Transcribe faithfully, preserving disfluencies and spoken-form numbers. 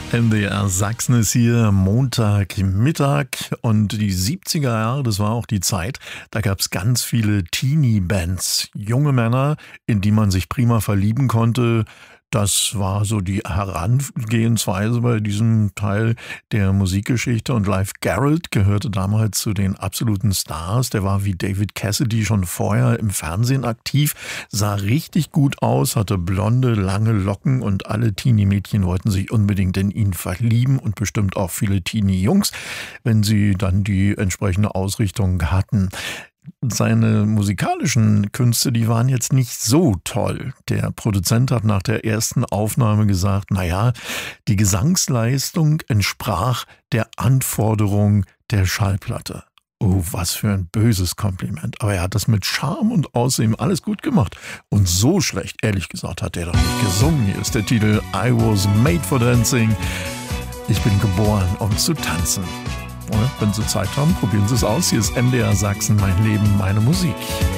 M D R Sachsen ist hier, Montagmittag, und die siebziger Jahre, das war auch die Zeit, da gab es ganz viele Teenie-Bands, junge Männer, in die man sich prima verlieben konnte. Das war so die Herangehensweise bei diesem Teil der Musikgeschichte. Und Leif Garrett gehörte damals zu den absoluten Stars. Der war wie David Cassidy schon vorher im Fernsehen aktiv, sah richtig gut aus, hatte blonde, lange Locken, und alle Teenie-Mädchen wollten sich unbedingt in ihn verlieben und bestimmt auch viele Teenie-Jungs, wenn sie dann die entsprechende Ausrichtung hatten. Seine musikalischen Künste, die waren jetzt nicht so toll. Der Produzent hat nach der ersten Aufnahme gesagt, naja, die Gesangsleistung entsprach der Anforderung der Schallplatte. Oh, was für ein böses Kompliment. Aber er hat das mit Charme und Aussehen alles gut gemacht. Und so schlecht, ehrlich gesagt, hat er doch nicht gesungen. Hier ist der Titel I Was Made for Dancing. Ich bin geboren, um zu tanzen. Wenn Sie Zeit haben, probieren Sie es aus. Hier ist M D R Sachsen, mein Leben, meine Musik.